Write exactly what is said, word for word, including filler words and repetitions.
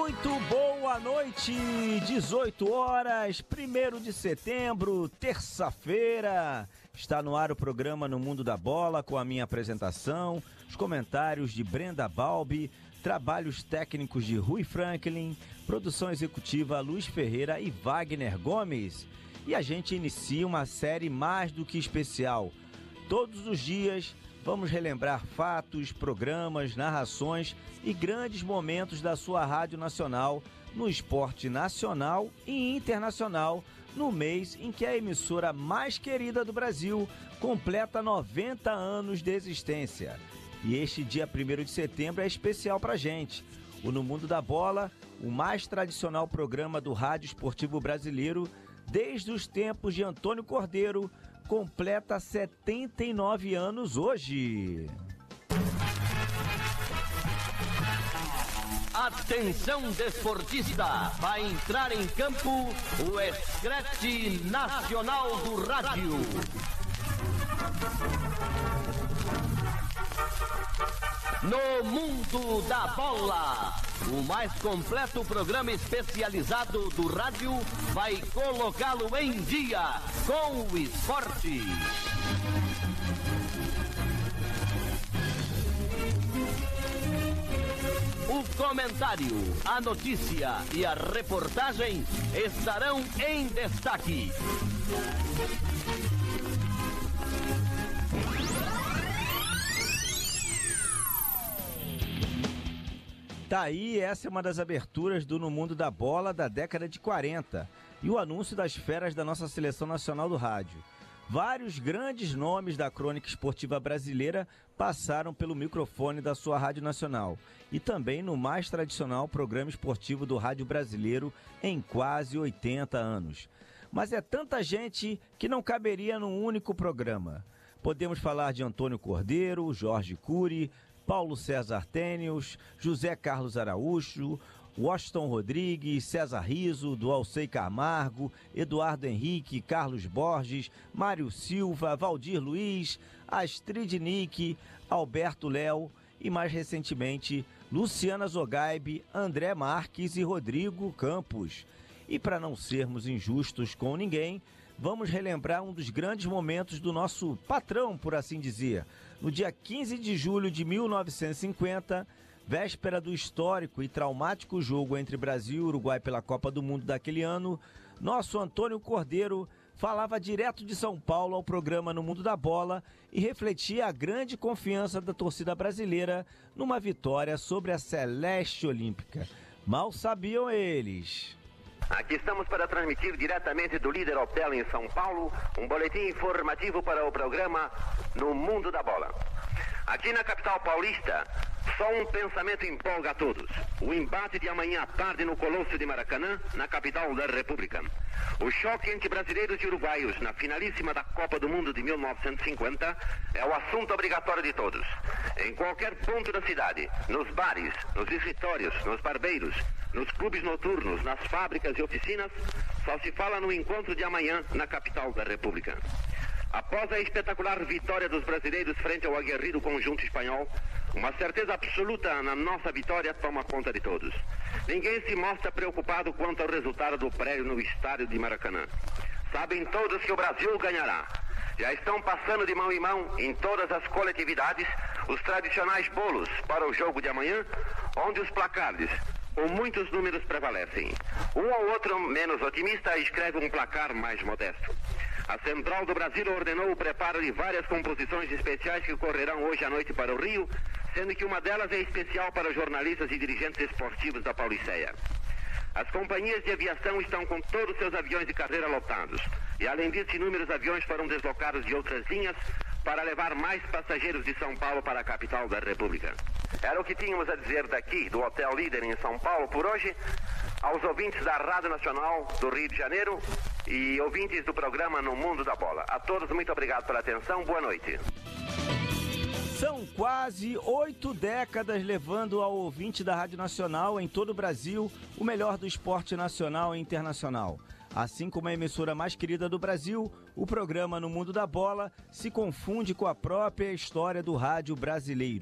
Muito boa noite, dezoito horas, primeiro de setembro, terça-feira. Está no ar o programa No Mundo da Bola, com a minha apresentação, os comentários de Brenda Balbi, trabalhos técnicos de Rui Franklin, produção executiva Luiz Ferreira e Wagner Gomes. E a gente inicia uma série mais do que especial. Todos os dias vamos relembrar fatos, programas, narrações e grandes momentos da sua Rádio Nacional no esporte nacional e internacional, no mês em que a emissora mais querida do Brasil completa noventa anos de existência. E este dia primeiro de setembro é especial pra gente. O No Mundo da Bola, o mais tradicional programa do rádio esportivo brasileiro, desde os tempos de Antônio Cordeiro, completa setenta e nove anos hoje. Atenção desportista, vai entrar em campo o Escrete Nacional do Rádio. No Mundo da Bola, o mais completo programa especializado do rádio vai colocá-lo em dia com o esporte. O comentário, a notícia e a reportagem estarão em destaque. Tá aí, essa é uma das aberturas do No Mundo da Bola da década de quarenta e o anúncio das feras da nossa Seleção Nacional do Rádio. Vários grandes nomes da crônica esportiva brasileira passaram pelo microfone da sua Rádio Nacional e também no mais tradicional programa esportivo do rádio brasileiro em quase oitenta anos. Mas é tanta gente que não caberia num único programa. Podemos falar de Antônio Cordeiro, Jorge Cury, Paulo César Tênios, José Carlos Araújo, Washington Rodrigues, César Riso, Dualcei Camargo, Eduardo Henrique, Carlos Borges, Mário Silva, Valdir Luiz, Astrid Nick, Alberto Léo e, mais recentemente, Luciana Zogaib, André Marques e Rodrigo Campos. E para não sermos injustos com ninguém, vamos relembrar um dos grandes momentos do nosso patrão, por assim dizer. No dia quinze de julho de mil novecentos e cinquenta, véspera do histórico e traumático jogo entre Brasil e Uruguai pela Copa do Mundo daquele ano, nosso Antônio Cordeiro falava direto de São Paulo ao programa No Mundo da Bola e refletia a grande confiança da torcida brasileira numa vitória sobre a Celeste Olímpica. Mal sabiam eles. Aqui estamos para transmitir diretamente do Líder Hotel em São Paulo um boletim informativo para o programa No Mundo da Bola. Aqui na capital paulista, só um pensamento empolga a todos. O embate de amanhã à tarde no Colosso de Maracanã, na capital da República. O choque entre brasileiros e uruguaios na finalíssima da Copa do Mundo de mil novecentos e cinquenta é o assunto obrigatório de todos. Em qualquer ponto da cidade, nos bares, nos escritórios, nos barbeiros, nos clubes noturnos, nas fábricas e oficinas, só se fala no encontro de amanhã na capital da República. Após a espetacular vitória dos brasileiros frente ao aguerrido conjunto espanhol, uma certeza absoluta na nossa vitória toma conta de todos. Ninguém se mostra preocupado quanto ao resultado do prédio no estádio de Maracanã. Sabem todos que o Brasil ganhará. Já estão passando de mão em mão, em todas as coletividades, os tradicionais bolos para o jogo de amanhã, onde os placares, com muitos números, prevalecem. Um ou outro menos otimista escreve um placar mais modesto. A Central do Brasil ordenou o preparo de várias composições especiais que correrão hoje à noite para o Rio, sendo que uma delas é especial para jornalistas e dirigentes esportivos da Pauliceia. As companhias de aviação estão com todos seus aviões de carreira lotados. E além disso, inúmeros aviões foram deslocados de outras linhas para levar mais passageiros de São Paulo para a capital da República. Era o que tínhamos a dizer daqui, do Hotel Líder em São Paulo, por hoje. Aos ouvintes da Rádio Nacional do Rio de Janeiro e ouvintes do programa No Mundo da Bola. A todos, muito obrigado pela atenção. Boa noite. São quase oito décadas levando ao ouvinte da Rádio Nacional em todo o Brasil o melhor do esporte nacional e internacional. Assim como a emissora mais querida do Brasil, o programa No Mundo da Bola se confunde com a própria história do rádio brasileiro.